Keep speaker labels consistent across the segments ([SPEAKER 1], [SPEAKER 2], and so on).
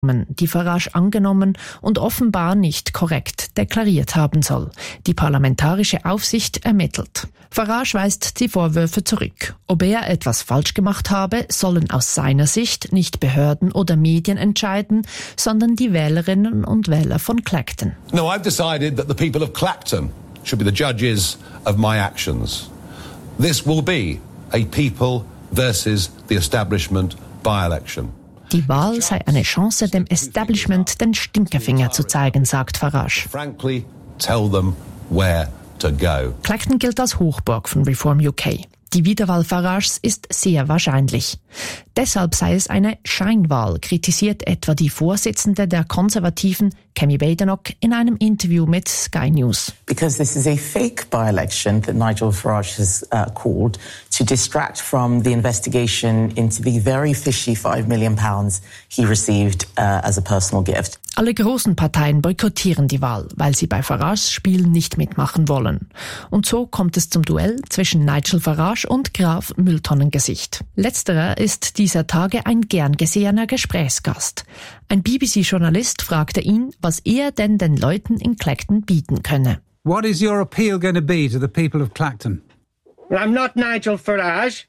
[SPEAKER 1] die Farage angenommen und offenbar nicht korrekt deklariert haben soll. Die parlamentarische Aufsicht ermittelt. Farage weist die Vorwürfe zurück. Ob er etwas falsch gemacht habe, sollen aus seiner Sicht nicht Behörden oder Medien entscheiden, sondern die Wählerinnen und Wähler von Clacton.
[SPEAKER 2] No, I've decided that the people of Clacton should be the judges of my actions. This will be a people versus the establishment by-election.
[SPEAKER 1] Die Wahl sei eine Chance, dem Establishment den Stinkefinger zu zeigen, sagt Farage.
[SPEAKER 2] Frankly, tell them where to go.
[SPEAKER 1] Clacton gilt als Hochburg von Reform UK. Die Wiederwahl Farages ist sehr wahrscheinlich. Deshalb sei es eine Scheinwahl, kritisiert etwa die Vorsitzende der Konservativen, Kemi Badenoch, in einem Interview mit Sky News.
[SPEAKER 3] Because this is a fake by-election that Nigel Farage has called to distract from the investigation into the very fishy £5 million he received as a personal gift.
[SPEAKER 1] Alle großen Parteien boykottieren die Wahl, weil sie bei Farages Spiel nicht mitmachen wollen. Und so kommt es zum Duell zwischen Nigel Farage und Graf Mülltonnengesicht. Letzterer ist dieser Tage ein gern gesehener Gesprächsgast. Ein BBC-Journalist fragte ihn, was er denn den Leuten in Clacton bieten könne.
[SPEAKER 4] What is your appeal going to be to the people of Clacton?
[SPEAKER 5] Well, I'm not Nigel Farage.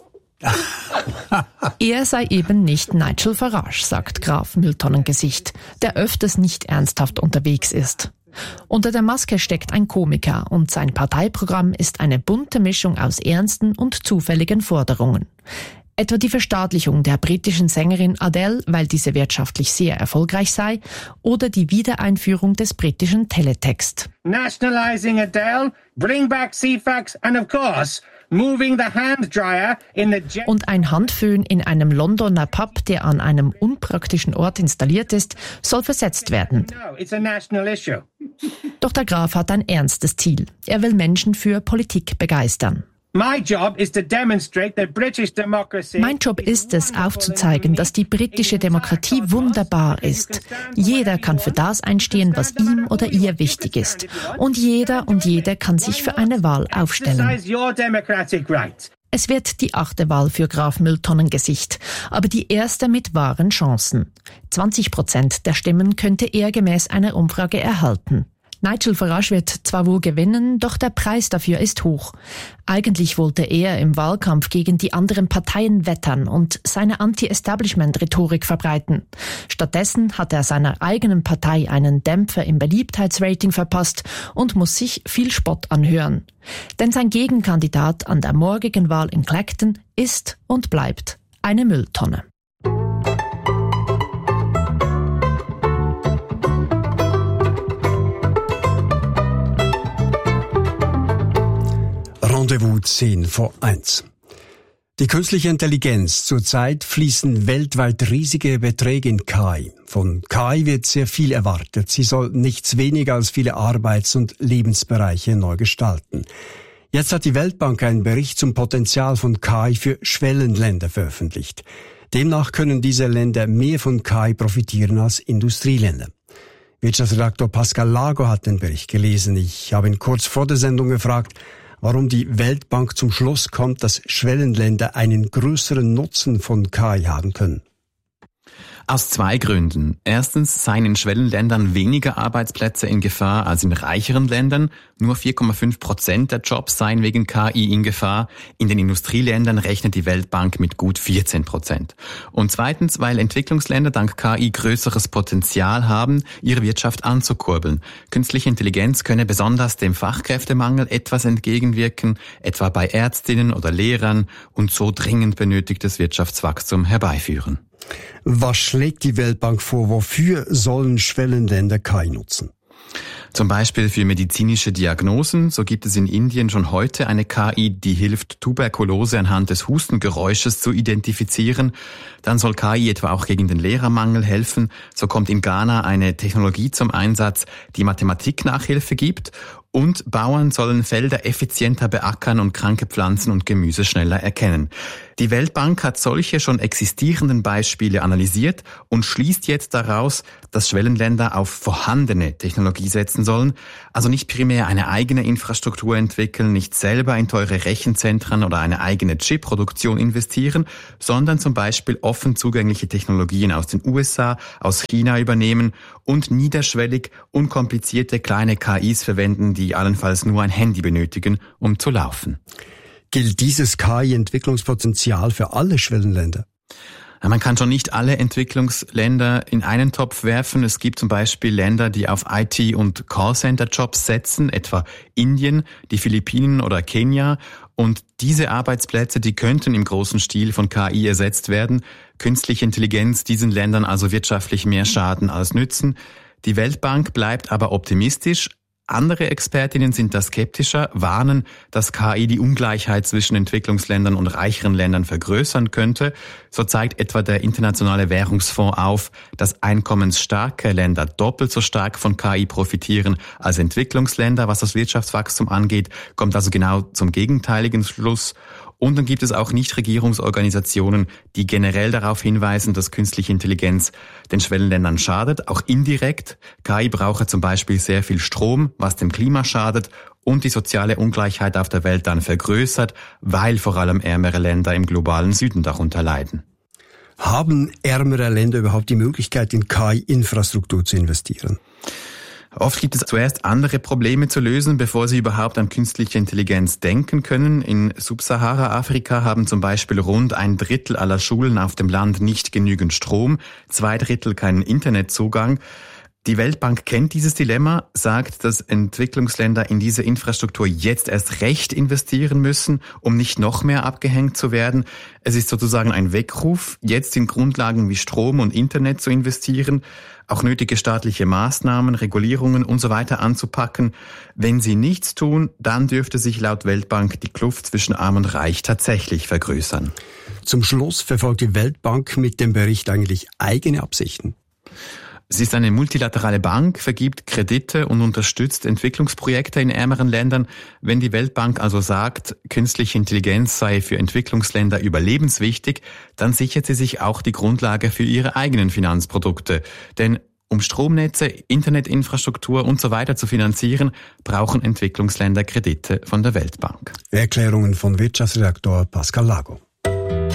[SPEAKER 1] Er sei eben nicht Nigel Farage, sagt Graf Mülltonnengesicht, der öfters nicht ernsthaft unterwegs ist. Unter der Maske steckt ein Komiker und sein Parteiprogramm ist eine bunte Mischung aus ernsten und zufälligen Forderungen. Etwa die Verstaatlichung der britischen Sängerin Adele, weil diese wirtschaftlich sehr erfolgreich sei, oder die Wiedereinführung des britischen Teletext.
[SPEAKER 5] Nationalising Adele, bring back Ceefax and of course moving the hand dryer in the
[SPEAKER 1] Und ein Handföhn in einem Londoner Pub, der an einem unpraktischen Ort installiert ist, soll versetzt werden.
[SPEAKER 5] No, it's a national issue.
[SPEAKER 1] Doch der Graf hat ein ernstes Ziel. Er will Menschen für Politik begeistern.
[SPEAKER 5] Mein Job ist
[SPEAKER 1] es, aufzuzeigen, dass die britische Demokratie wunderbar ist. Jeder kann für das einstehen, was ihm oder ihr wichtig ist. Und jeder und jede kann sich für eine Wahl aufstellen. Es wird die 8. Wahl für Graf Mülltonnengesicht, aber die erste mit wahren Chancen. 20% der Stimmen könnte er gemäß einer Umfrage erhalten. Nigel Farage wird zwar wohl gewinnen, doch der Preis dafür ist hoch. Eigentlich wollte er im Wahlkampf gegen die anderen Parteien wettern und seine Anti-Establishment-Rhetorik verbreiten. Stattdessen hat er seiner eigenen Partei einen Dämpfer im Beliebtheitsrating verpasst und muss sich viel Spott anhören. Denn sein Gegenkandidat an der morgigen Wahl in Clacton ist und bleibt eine Mülltonne.
[SPEAKER 6] Rendezvous 10 vor 1. Die künstliche Intelligenz. Zurzeit fließen weltweit riesige Beträge in KI. Von KI wird sehr viel erwartet. Sie soll nichts weniger als viele Arbeits- und Lebensbereiche neu gestalten. Jetzt hat die Weltbank einen Bericht zum Potenzial von KI für Schwellenländer veröffentlicht. Demnach können diese Länder mehr von KI profitieren als Industrieländer. Wirtschaftsredaktor Pascal Lago hat den Bericht gelesen. Ich habe ihn kurz vor der Sendung gefragt, warum die Weltbank zum Schluss kommt, dass Schwellenländer einen größeren Nutzen von KI haben können.
[SPEAKER 7] Aus 2 Gründen. Erstens seien in Schwellenländern weniger Arbeitsplätze in Gefahr als in reicheren Ländern. Nur 4,5% der Jobs seien wegen KI in Gefahr. In den Industrieländern rechnet die Weltbank mit gut 14%. Und zweitens, weil Entwicklungsländer dank KI größeres Potenzial haben, ihre Wirtschaft anzukurbeln. Künstliche Intelligenz könne besonders dem Fachkräftemangel etwas entgegenwirken, etwa bei Ärztinnen oder Lehrern, und so dringend benötigtes Wirtschaftswachstum herbeiführen.
[SPEAKER 6] Was schlägt die Weltbank vor? Wofür sollen Schwellenländer KI nutzen?
[SPEAKER 7] Zum Beispiel für medizinische Diagnosen. So gibt es in Indien schon heute eine KI, die hilft, Tuberkulose anhand des Hustengeräusches zu identifizieren. Dann soll KI etwa auch gegen den Lehrermangel helfen. So kommt in Ghana eine Technologie zum Einsatz, die Mathematik-Nachhilfe gibt. Und Bauern sollen Felder effizienter beackern und kranke Pflanzen und Gemüse schneller erkennen. Die Weltbank hat solche schon existierenden Beispiele analysiert und schließt jetzt daraus, dass Schwellenländer auf vorhandene Technologie setzen sollen, also nicht primär eine eigene Infrastruktur entwickeln, nicht selber in teure Rechenzentren oder eine eigene Chipproduktion investieren, sondern zum Beispiel offen zugängliche Technologien aus den USA, aus China übernehmen und niederschwellig unkomplizierte kleine KIs verwenden, die allenfalls nur ein Handy benötigen, um zu laufen.
[SPEAKER 6] Gilt dieses KI-Entwicklungspotenzial für alle Schwellenländer?
[SPEAKER 7] Man kann schon nicht alle Entwicklungsländer in einen Topf werfen. Es gibt zum Beispiel Länder, die auf IT- und Callcenter-Jobs setzen, etwa Indien, die Philippinen oder Kenia. Und diese Arbeitsplätze, die könnten im großen Stil von KI ersetzt werden. Künstliche Intelligenz diesen Ländern also wirtschaftlich mehr schaden als nützen. Die Weltbank bleibt aber optimistisch. Andere Expertinnen sind da skeptischer, warnen, dass KI die Ungleichheit zwischen Entwicklungsländern und reicheren Ländern vergrößern könnte. So zeigt etwa der Internationale Währungsfonds auf, dass einkommensstarke Länder doppelt so stark von KI profitieren als Entwicklungsländer, was das Wirtschaftswachstum angeht, kommt also genau zum gegenteiligen Schluss. Und dann gibt es auch Nichtregierungsorganisationen, die generell darauf hinweisen, dass künstliche Intelligenz den Schwellenländern schadet, auch indirekt. KI brauche zum Beispiel sehr viel Strom, was dem Klima schadet und die soziale Ungleichheit auf der Welt dann vergrößert, weil vor allem ärmere Länder im globalen Süden darunter leiden.
[SPEAKER 6] Haben ärmere Länder überhaupt die Möglichkeit, in KI-Infrastruktur zu investieren?
[SPEAKER 7] Oft gibt es zuerst andere Probleme zu lösen, bevor sie überhaupt an künstliche Intelligenz denken können. In Subsahara-Afrika haben zum Beispiel rund 1/3 aller Schulen auf dem Land nicht genügend Strom, 2/3 keinen Internetzugang. Die Weltbank kennt dieses Dilemma, sagt, dass Entwicklungsländer in diese Infrastruktur jetzt erst recht investieren müssen, um nicht noch mehr abgehängt zu werden. Es ist sozusagen ein Weckruf, jetzt in Grundlagen wie Strom und Internet zu investieren, auch nötige staatliche Maßnahmen, Regulierungen und so weiter anzupacken. Wenn sie nichts tun, dann dürfte sich laut Weltbank die Kluft zwischen Arm und Reich tatsächlich vergrößern.
[SPEAKER 6] Zum Schluss verfolgt die Weltbank mit dem Bericht eigentlich eigene Absichten.
[SPEAKER 7] Sie ist eine multilaterale Bank, vergibt Kredite und unterstützt Entwicklungsprojekte in ärmeren Ländern. Wenn die Weltbank also sagt, künstliche Intelligenz sei für Entwicklungsländer überlebenswichtig, dann sichert sie sich auch die Grundlage für ihre eigenen Finanzprodukte. Denn um Stromnetze, Internetinfrastruktur und so weiter zu finanzieren, brauchen Entwicklungsländer Kredite von der Weltbank.
[SPEAKER 6] Erklärungen von Wirtschaftsredaktor Pascal Lago.